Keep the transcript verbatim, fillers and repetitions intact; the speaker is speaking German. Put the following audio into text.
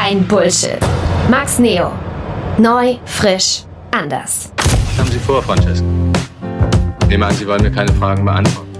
Kein Bullshit. Max Neo. Neu, frisch, anders. Was haben Sie vor, Francesca? Ich nehme an, Sie wollen mir keine Fragen beantworten.